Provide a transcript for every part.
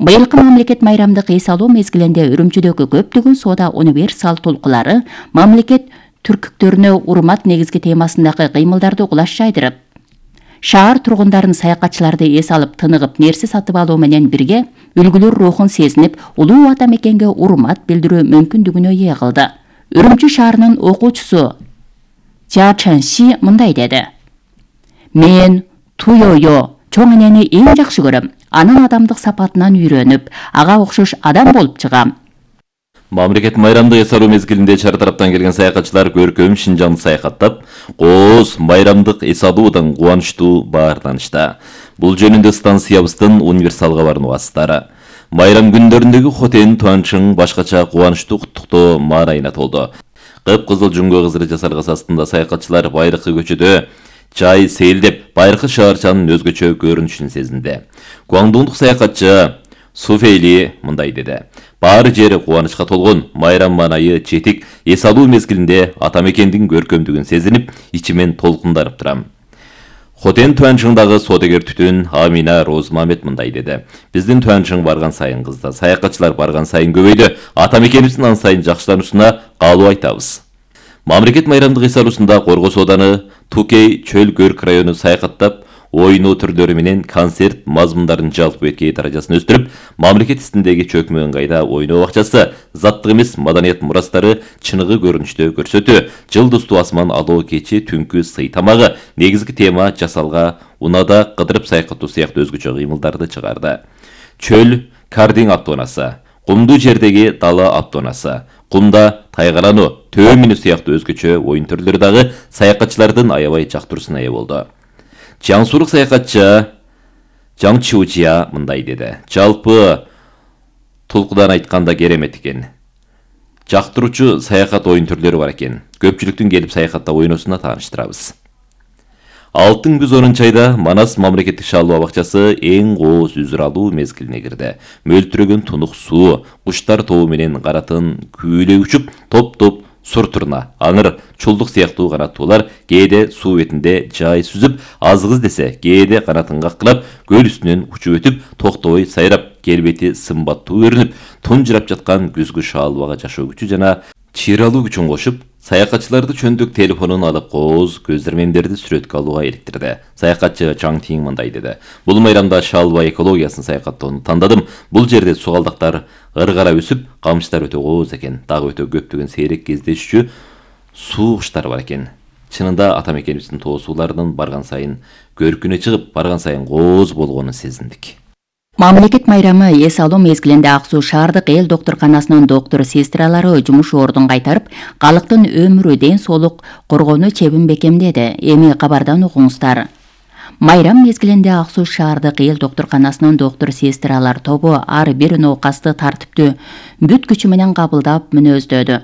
Быйылкы мамлекет майрамдык эс алуу мезгилинде Үрүмчүдөгү көптөгөн соода универсал толкулары мамлекет түркүктөрүнө урмат негизги темасындагы кыймылдарды кулаш жайдырып, шаар тургундарын саякатчыларды эс алып тыныгып нерсе сатып алуу менен бирге үлгүлөр рухун сезинип, улуу ата мекенге урмат билдирүү мүмкүндүгүнө ээ кылды. Үрүмчү шаарынын окуучусу Жа Чэнши мындай деди: "Мен Туйоё чоң энени эң жакшы көрөм. Анын адамдык сапатынан үйрөнүп, ага окшош адам болуп чыгам." Мамлекет майрамдык эс алуу мезгилинде чар тараптан келген саякатчылар көркөм Шинжаңды саякаттап, кооз майрамдык эс алуудан кубанычтуу баартанышта. Бул жөнүндө станциябыздын универсал кабарынын убастары. Майрам күндөрүндөгү Хотен Туанчың башкача кубанычтуу куттуктоо маанайына толду. Кып-кызыл жүнгө кызыры жасалгас астында саякатчылар байыркы көчөдө жай сейилдеп, байыркы шаарчанын өзгөчө көрүнүшүн сезинди. Гуаңдундук саякатчы Суфейли мындай деди: "Баары жери кубанычка толгон, майрам маанайы жетик, эс алуу мезгилинде ата мекендин көркөмдүгүн сезинип, ичимен толкунданып турам." Хотен Туанчыңдагы соодагер түтүн Амина Розмамет мындай деди: "Биздин Туанчың барган сайын кызды, саякатчылар барган сайын көбөйдү, ата мекенибиздин ан сайын жакшылануусуна каалоо айтабыз." Мамлекет майрамдык эс алуусунда Корго сооданы Тукей чөл көрк району саякаттап, ойноо түрлөрү менен концерт мазмундарын жалпы эткей даражасын өстүрүп, мамлекет истиндеги чөкмө ыңгайда ойноо бакчасы, заттык эмес маданият мурастары чыныгы көрүнүштө көрсөтүү, жылдыздуу асман алоо кечи түнкү сый тамагы, негизги тема жасалга унада кыдырып саякаттоо сыяктуу өзгөчө кыймылдарды чыгарды. Чөл кардинг аттоонасы, кумдуу жердеги дала аттоонасы, кумда тайгалануу, төө минүү сыяктуу өзгөчө оюн түрлөрү дагы саякатчылардын аябай жактыруусуна ээ болду. Жаңсурук саякатчы Жаң Чиужия мындай деди: "Жалпы тулкудан айтканда керемет экен. Жактыруучу саякат оюн түрлөрү бар экен. Көпчүлүктүн келип саякатта ойносуна тааныштырабыз." Алтын күз 10 айда Манас мамлекеттик шаалуу бакчасы эң кооз үзүр алуу мезгилине кирди. Мөлтүрөгөн тунук суу, куштар тобу менен каратын күүлөй учуп, топ-топ сур турна, аңыр, чулдук сыяктуу канаттуулар кээде суу бетинде жай сүзүп, азгыз десе, кээде канатын каккылап, көл үстүнөн учуп өтүп, токтобой сайрап, келбети сымбаттуу көрүнүп, тунжурап жаткан күзгү шаалбага жашоо күчү жана чыйралуу күчүн кошуп, саякатчыларды чөндүк телефонун алып кооз көздармендерди сүрөткө алууга иликтирди. Саякатчы Чаң Тиң мындай деди: "Бул майрамда шаалба экологиясын саякаттоону тандадым. Бул жерде сугалдактар ыргара өсүп, камчтар өтө кооз экен. Дагы өтө көптөгөн сейрек кездешүүчү суу куштар бар экен. Чынында ата мекенибиздин тоо сууларынын барган сайын көркүнө чыгып, барган сайын кооз болгонун сезиндик." Мамлекет майрамы эс алуу мезгилинде Ак Суу шаардык эл доктурканасынын доктур-сестралары жумуш ордун кайтарып, калктын өмүрү, ден соолук коргонуу чебин бекемдеди. Эми кабардан угуңуздар. Майрам мезгилинде Ак Суу шаардык эл доктурканасынын доктур-сестралар тобу ар бир ноокасты тартиптүү бүт күчү менен кабылдап мүнөздөдү.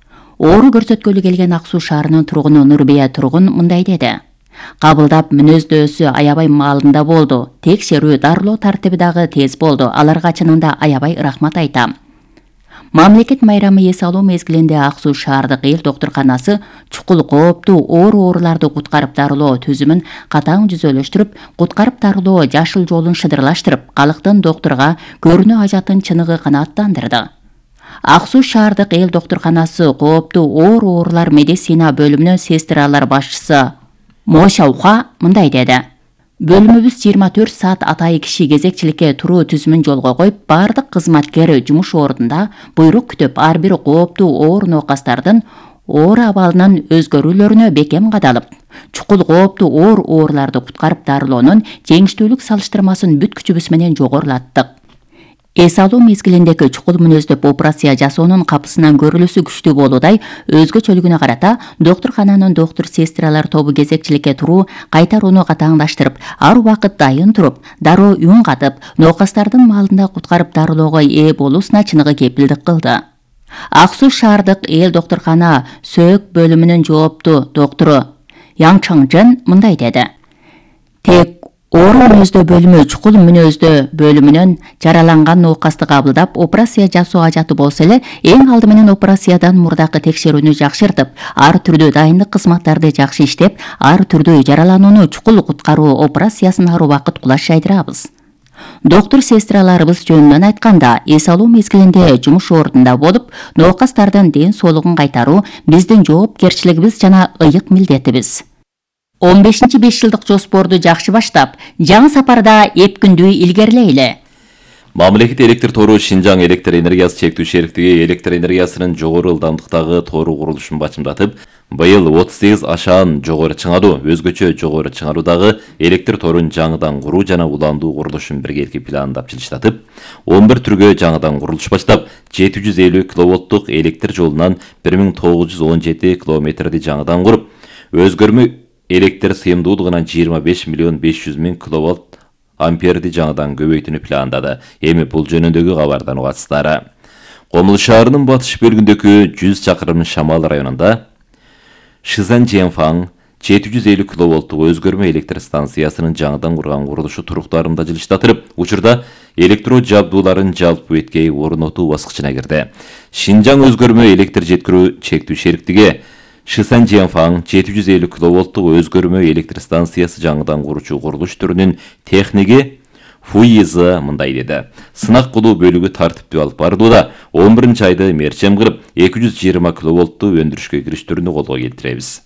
Оору көрсөткөлү келген Ак Суу шаарынын тургуну Нурбия Тургун мындай деди: "Кабылдап мүнөздөөсү аябай маалында болду. Текшерүү, дарылоо тартиби дагы тез болду. Аларга чынында аябай рахмат айтам." Мамлекет майрамы эс алуу мезгилинде Ак Суу шаардык эл доктурканасы чукул кооптуу ооруларды куткарып дарылоо түзүмүн катаң жүзөлөштүрүп, куткарып дарылоо жашыл жолун шыдырлаштырып, калктын доктурга көрүнүү ажатын чыныгы канааттандырды. Ак Суу шаардык эл доктурканасы кооптуу оорулар медицина бөлүмүнүн сестралар башчысы Мо Шауха мындай деди: "Бөлүмүбүз 24 саат атайы киши кезекчиликке туруу түзүмүн жолго коюп, бардык кызматкер жумуш ордунда буйрук күтүп, ар бир кооптуу оор ноокастардын оору абалынын өзгөрүүлөрүнө бекем кадалып, чукул кооптуу ооруларды куткарып дарылоонун жеңиштүүлүк салыштырмасын бүт күчүбүз менен жогорулаттык. Эс алуу мезгилиндеги чукул мүнөздөп операция жасоонун капысынан көрүлүүсү күчтүү болуудай өзгөчөлүгүнө карата доктуркананын доктур-сестралар тобу кезекчиликке туруу кайтарууну катаңдаштырып, ар убакыт дайын туруп, дароо үн катып, ноокастардын маалында куткарып дарылоого ээ болуусуна чыныгы кепилдик кылды. Ак Суу шаардык эл доктуркана сөөк бөлүмүнүн жооптуу доктору Яң Чаңжен мындай деди: "Тек оору мүнөздөө бөлүмү чукул мүнөздөө бөлүмүнөн жараланган ноокасты кабылдап, операция жасоо ажаты болсо эле, эң алды менен операциядан мурдакы текшерүүнү жакшыртып, ар түрдүү дайындык кызматтарды жакшы иштеп, ар түрдүү жараланууну чукул куткаруу операциясын ар убакыт кулаш жайдырабыз. Доктор сестраларыбыз жөнүнөн айтканда, эс алуу мезгилинде жумуш ордунда болуп, ноокастардын ден соолугун кайтаруу биздин жоопкерчилигибиз жана ыйык милдетибиз. 15-5 жылдык жоспорду жакшы баштап, жаңы сапарда эпкүндүү илгерилейли. Мамлекет электр тору Шинжаң электр энергиясы чектүү шериктиги электр энергиясынын жогору ылдамдыктагы тору курулушун бачымдатып, быйыл 38 ашаан жогору чыңаруу, өзгөчө жогору чыңаруудагы электр торун жаңыдан куруу жана уландуу курулушун биргеликти пландап жылыштатып, 11 түргө жаңыдан курулуш баштап, 750 киловолттук электр жолунан 1917 километрди жаңыдан куруп, өзгөрмө электр сыйымдуулугунан 25 миллион 500 миң киловатт амперди жаңыдан көбөйтүүнү пландады. Эми бул жөнүндөгү кабардан угасыздар. Комул шаарынын батыш бөлүгүндөгү 100 чакырым Шамал районунда Шизан Женфаң 750 киловолттук өзгөрмө электр станциясынын жаңыдан курган курулушу туруктарында жылыштатылып, учурда электро жабдууларын жалпы беткей орнотуу баскычына кирди. Шинжаң өзгөрмө электр жеткирүү чектүү шериктиги Шисан Женфаң 750 киловолттук өзгөрмө электр станциясы жаңыдан куручу курулуш түрүнүн техниги Фуизы мындай деди. Сынак кылуу бөлүгү тартиптүү алып барылууда. 11 айды мерчем кылып, 220 киловолтту өндүрүшкө кириштерүүнү колго келтиребиз.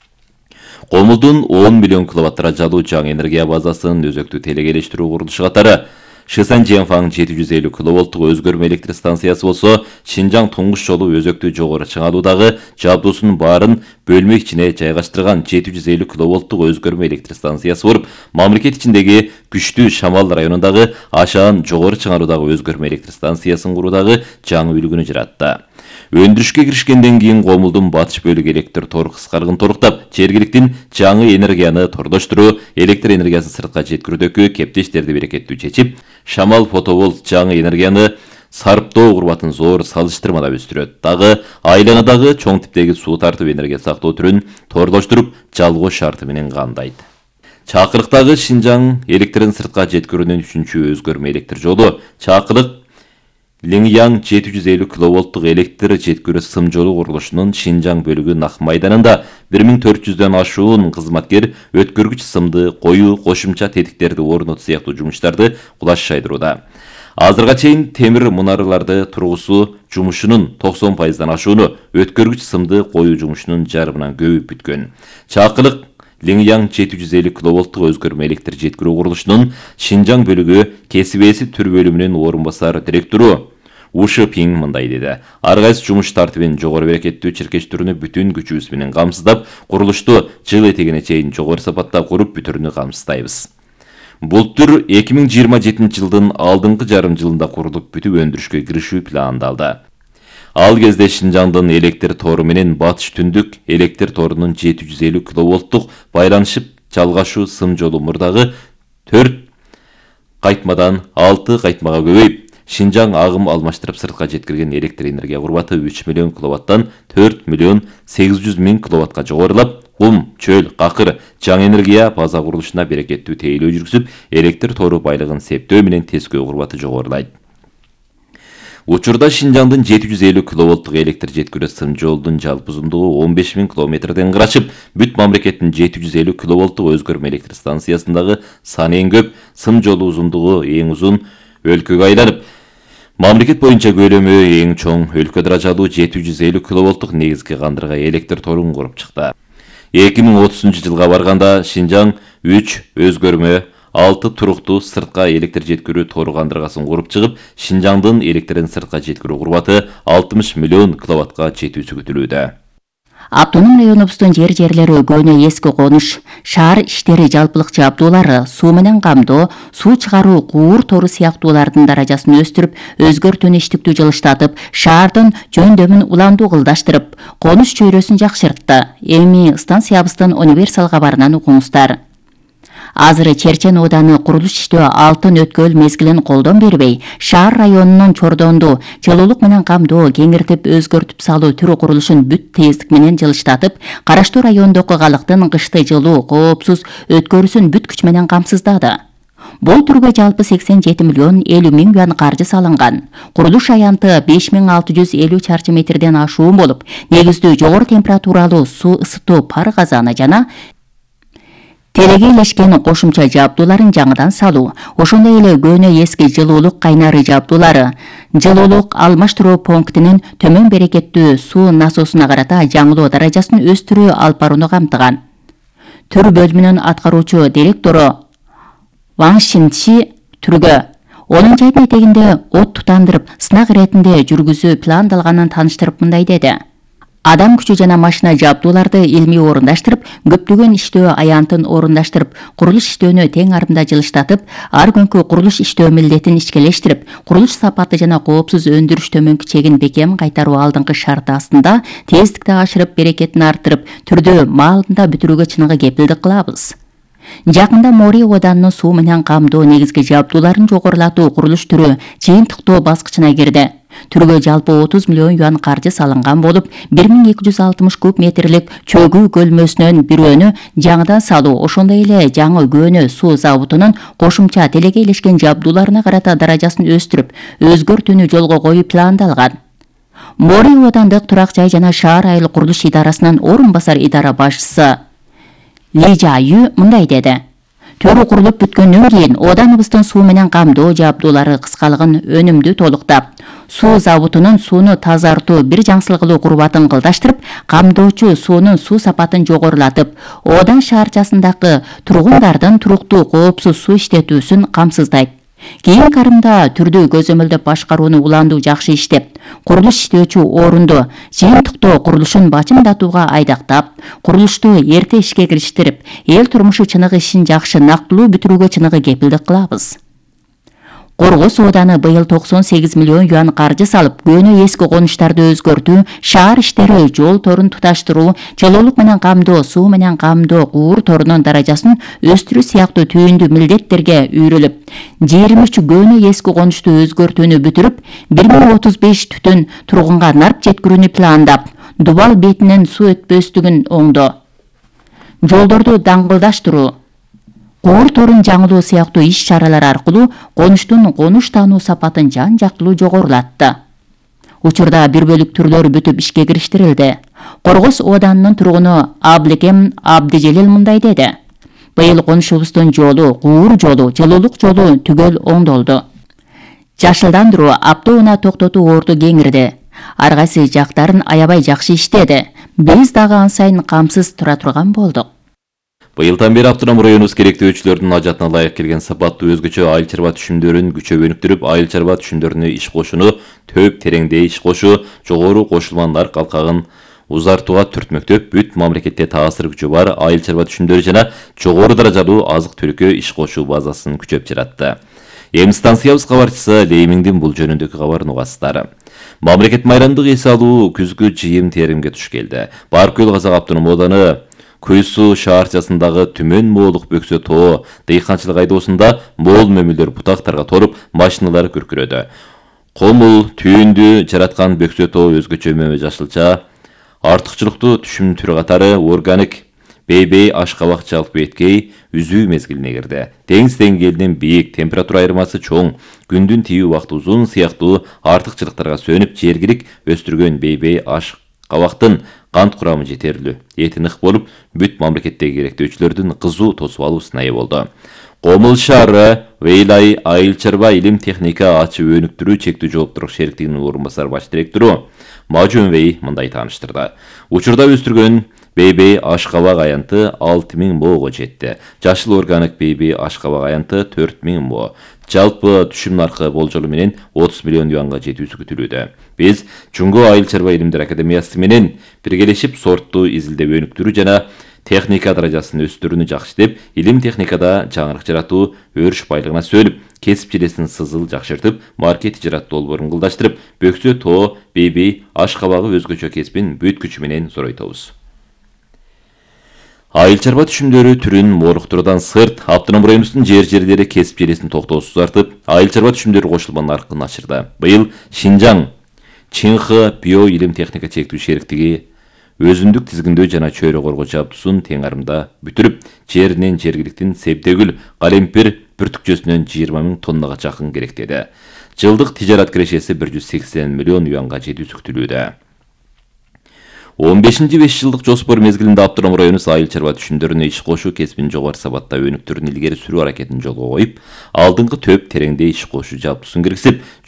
Комулдун 10 миллион киловатт жалуу жаңы энергия базасынын өзөктүү телекелештирүү курулушу катары Шисан Женфаң 750 киловолттук өзгөрмө электр станциясы болсо, Шинжаң туңгуч жолу өзөктүү жогору чыңалуудагы жабдуусунун баарын бөлмө ичине жайгаштырган 750 киловолттук өзгөрмө электр станциясы болуп, мамлекет ичиндеги күчтүү Шамал районундагы ашаан жогору чыңаруудагы өзгөрмө электр станциясын куруудагы жаңы үлгүнү жаратты. Өндүрүшкө киришкенден кийин Комулдун батыш бөлүгү электр тор кыскаргын торуктап, жергиликтин жаңы энергияны тордоштуруу, электр энергиясын сыртка жеткирүүдөгү кептештерди берекеттүү чечип, Шамал фотоволт жаңы энергияны сарптоо курбатын зор салыштырмада өстүрөт. Дагы айланадагы чоң типтеги суу тартып энергия сактоо түрүн тордоштуруп, жалгоо шарты менен камдайт. Чакырыктагы Шинжаң электрин сыртка жеткирүүнүн 3-чү өзгөрмө электр жолу Чакырык Лиңяң 750 киловолттук электр жеткирүү сым жолу курулушунун Шинжаң бөлүгү Нак майданында 1400дөн ашуун кызматкер өткөргүч сымды коюу, кошумча тетиктерди орнотуу сыяктуу жумуштарды кулаш жайдырууда. Азырга чейин темир мунараларды тургузуу жумушунун 90%дан ашууну өткөргүч сымды коюу жумушунун жарымынан көбүп бүткөн. Чакырык Лиңяң 750 киловолттук өзгөрмө электр жеткирүү курулушунун Шинжаң бөлүгү кесип ээси түр бөлүмүнүн орун басар директору Ушы Пиң мындай деди. Ар кайсы жумуш тартибин жогору берекеттүү чиркештирүүнү бүтүн күчүбүз менен камсыздап, курулушту жыл этегине чейин жогору сапатта куруп бүтүрүүнү камсыздайбыз. Бул түр 2027 жылдын алдыңкы жарым жылында курулуп бүтүп өндүрүшкө киришүү пландалды. Ал кезде Шинжаңдын электр тору менен батыш түндүк электр торунун 750 киловолттук байланышып жалгашуу сым жолу мурдагы 4 кайтмадан 6 кайтмага көбөйүп, Шинжаң агым алмаштырып сыртка жеткирген электр энергия курбаты 3 миллион киловаттан 4 миллион 800 миң киловаттка жогорулап, кум, чөл, какыр, жаңы энергия база курулушуна берекеттүү тейлөө жүргүзүп, электр тору байлыгын септөө менен тескөө курбаты жогорулайт. Учурда Шинжаңдын 750 киловолттук электр жеткирүү сым жолдун жалпы узундугу 15 миң километрден кырашып, бүт мамлекеттин 750 киловолттук өзгөрмө электр станциясындагы саны эң көп, сым жолу узундугу эң узун өлкөгө айланып, мамлекет боюнча көлөмү эң чоң өлкө даражалуу 750 киловолттук негизги кандырга электр торун куруп чыкты. 2030 жылга барганда Шинжаң 3 өзгөрмө 6 туруктуу сыртка электр жеткирүү тору кандыргасын куруп чыгып, Шинжаңдын электрин сыртка жеткирүү курбаты 60 миллион киловаттка жетүүсү күтүлүүдө. Автоном районубуздун жерлери көөнө эски конуш, шаар иштери жалпылык жабдуулары, суу менен камдоо, суу чыгаруу, куур тору сыяктуулардын даражасын өстүрүп, өзгөртүүнү иштиктүү жылыштатып, шаардын жөндөмүн уландуу кылдаштырып, конуш чөйрөсүн жакшыртты. Эми станциябыздын универсал кабарынан угуңуздар. Азыр Черчен ооданы курулуш иштөө алтын өткөл мезгилин колдон бербей, шаар районунун чордонду жылуулук менен камдоо, кеңиртип өзгөртүп салуу түрү курулушун бүт тездик менен жылыштатып, караштуу райондогу калктын кышты жылуу, коопсуз өткөрүүсүн бүт күч менен камсыздады. Бул түргө жалпы 87 миллион 50 миң юан каржы салынган. Курулуш аянты 5650 чарчы метрден ашуун болуп, негиздүү жогору температуралуу суу ысытуу пар казаны жана Телегейлешкен кошумча жабдууларын жаңыдан салуу, ошондой эле көөнө эски жылуулук кайнары жабдуулары, жылуулук алмаштыруу пунктинин төмөн берекеттүү суу насосуна карата жаңылоо даражасын өстүрүү алып барууну камтыган. Төр бөлүмүнүн аткаруучу директору Ван Шинчи түргө 10 айдын этегинде от тутандырып, сынак иретинде жүргүзүү пландалганын таныштырып мындай деди. Адам күчү жана машина жабдууларды илмий орундаштырып, көптөгөн иштөө аянтын орундаштырып, курулуш иштөөнү тең арымда жылыштатып, ар күнкү курулуш иштөө милдетин ишкелештирип, курулуш сапаты жана коопсуз өндүрүш төмөнкү чегин бекем кайтаруу алдыңкы шарты астында тездикти ашырып, берекетин арттырып, түрдө маалында бүтүрүүгө чыныгы кепилдик кылабыз. Жакында Мори оданынын суу менен камдоо негизги жабдууларын жогорулатуу курулуш түрү жыйынтыктоо баскычына кирди. Түргө жалпы 30 миллион юан каржы салынган болуп, 1260 куб метрлик чөгүү көлмөсүнөн бирөөнү жаңыдан салуу, ошондой эле жаңы көөнө суу заводунун кошумча телегейлешкен жабдууларына карата даражасын өстүрүп, өзгөртүүнү жолго коюу пландалган. Мори одандык турак жай жана шаар айыл курулуш идарасынын орун басар идара башчысы Ли Жаю мындай деди. Төрү курулуп бүткөндөн кийин оданыбыздын суу менен камдоо жабдуулары кыскалыгын өнүмдүү толуктап, суу заводунун сууну тазартуу бир жаңсылыгылуу курбатын кылдаштырып, камдоочу суунун суу сапатын жогорулатып, одан шаарчасындагы тургундардын туруктуу коопсуз суу иштетүүсүн камсыздайт. Кийинки арымда түрдүү көзөмөлдөп башкарууну уландуу жакшы иштеп, курулуш иштөөчү орунду жыйынтыктоо курулушун бачымдатууга айдактап, курулушту эрте ишке кириштирип, эл турмушу чыныгы ишин жакшы нактылуу бүтүрүүгө чыныгы кепилдик кылабыз. Коргос ооданы быйыл 98 миллион юан каржы салып, көөнө эски конуштарды өзгөртүү, шаар иштери, жол торун туташтыруу, жылуулук менен камдоо, суу менен камдоо, куур торунун даражасын өстүрүү сыяктуу түйүндүү милдеттерге үйрүлүп, 23 көөнө эски конушту өзгөртүүнү бүтүрүп, 1035 түтүн тургунга нарп жеткирүүнү пландап, Дубал бетинин суу өтпөстүгүн оңдоо, жолдорду даңгылдаштыруу, куур торун жаңылуу сыяктуу иш чаралар аркылуу конуштун конуш таануу сапатын жан-жактылуу жогорулатты. Учурда бир бөлүк түрлөрү бүтүп ишке кириштирилди. Коргос оданынын тургуну Аблекем Абдижелил мындай деди. Быйыл конушубуздун жолу, куур жолу, жылуулук жолу түгөл оңдолду. Жашылдандыруу, автоунаа токтотуу орду кеңирди. Ар кайсы жактарын аябай жакшы иштеди. Биз дагы ан сайын камсыз тура турган болдук. Быйылдан бери автоном районубуз керектөөчүлөрдүн ажатына ылайык келген сапаттуу өзгөчө айыл чарба түшүмдөрүн күчөп өнүктүрүп, айыл чарба түшүмдөрүнө иш кошууну, төп тереңдей иш кошуу, жогору кошулман нарк калкагын узартууга түртмөктөп, бүт мамлекетте таасир күчү бар айыл чарба түшүмдөрү жана жогору даражалуу азык-түлүккө иш кошуу базасын күчөп жаратты. Эми станциябыз кабарчысы Леймиңдин бул жөнүндөгү кабарын угасыздар. Мамлекет майрамдык эс алуу күзгү жыйым теримге туш келди. Баркөл Казак автоном ооданы Көйсу шаарчасындагы Түмөн Моолук Бөксө тоо дыйканчылык айдоосунда моол мөмүлөр бутактарга торуп, машиналар күркүрөдү. Комул түйүндү жараткан Бөксө тоо өзгөчө мөмө жашылча, артыкчылыктуу түшүм түрү катары органик бейбей ашкабак жалпы беткей үзүү мезгилине кирди. Деңиз деңгээлинин бийик, температура айырмасы чоң, күндүн тийүү убакыты узун сыяктуу артыкчылыктарга сөнүп, жергилик өстүргөн бейбей ашкабактын кант курамы жетерлүү, эти нык болуп, бүт мамлекеттеги керектөөчүлөрдүн кызуу тосуп алуусуна ээ болду. Комул шаары Вейлай айыл чарба илим техника ачып өнүктүрүү чектүү жооптурук шериктигинин орун басар баш директору Мажунвей мындай тааныштырды. Учурда өстүргөн бейбей ашкабак аянты 6000 моого жетти. Жашыл органик бейбей ашкабак аянты 4000 мо. Жалпы түшүм наркы болжолу менен 30 миллион юанга жетүүсү күтүлүүдө. Биз Жунго айыл чарба илимдер академиясы менен биргелешип сортту изилдеп өнүктүрүү жана техника даражасын өстүрүүнү жакшы деп, илим техникада жаңырык жаратуу, өрүш байлыгына сөнүп, кесип желесин сызыл жакшыртып, маркет тижарат долбоорун кылдаштырып, Бөксө тоо бейбей ашкабагы өзгөчө кесибин бүт күчү менен зоройтобуз. Айыл чарба түшүмдөрү түрүн моолуктуруудан сырт, автоном районубуздун жерлери кесип желесин токтоосуз артып, айыл чарба түшүмдөрү кошулман наркын ачырды. Быйыл Шинжаң Чинхы био илим техника чектүү шериктиги өзүндүк тизгиндөө жана чөйрө коргоо жабдуусун тең арымда бүтүрүп, жеринен жергиликтин Себдегүл, Калемпир бүртүкчөсүнөн 20 000 тоннага жакын керектеди. Жылдык тижарат кирешеси 180 миллион юанга жетүүсү күтүлүүдө. 15-5 жылдык жоспор мезгилинде Аптырам району сайыл чарба түшүндөрүнө иш кошуу кесибин жогору сабатта өнүктүрүүнү илгери сүрүү аракетин жолго коюп, алдыңкы төп тереңде иш кошуу жабдуусын киргизип,